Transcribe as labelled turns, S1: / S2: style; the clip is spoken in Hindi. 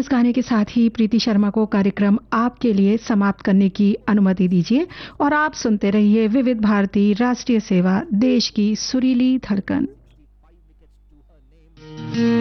S1: इस गाने के साथ ही प्रीति शर्मा को कार्यक्रम आपके लिए समाप्त करने की अनुमति दीजिए और आप सुनते रहिए विविध भारती राष्ट्रीय सेवा, देश की सुरीली धड़कन।